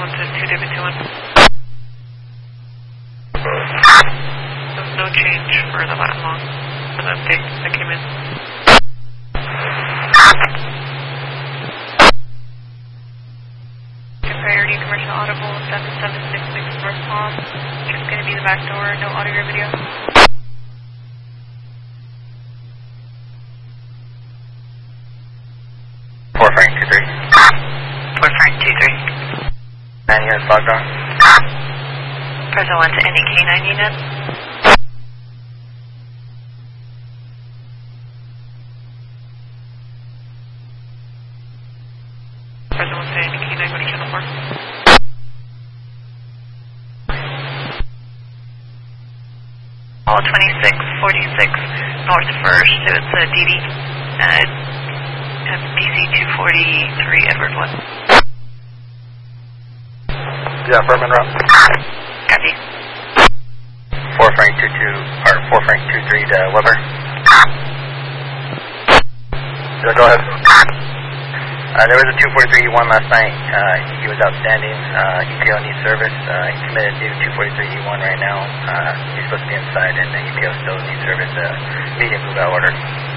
1 to 2 David 2-1. There's no change for the Latin long, for the update that came in. Priority commercial audible 7766 North Palm. Just going to be the back door, no audio or video. 4 Frank 23. 4 Frank 23. 9 units logged on. Present 1 to any K9 unit. Present 1 to any K9, what do you channel 4? All 2646 North 1st, so it's a DD. DC 243 Edward 1. Yeah, Furman route. Copy. 4 Frank 22, or 4 Frank 23 to Weber. Yeah, go ahead. There was a 243E1 last night. He was outstanding. EPO needs service. He committed new 243E1 right now. He's supposed to be inside, and the EPO still needs service. Medium move-out order.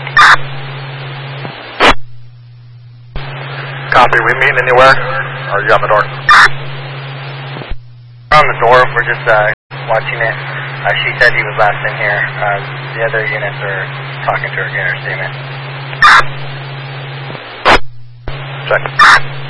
Copy. We meeting anywhere? Or are you on the door? We're on the door. We're just watching it. She said he was last in here. The other units are talking to her, getting her statement. Check.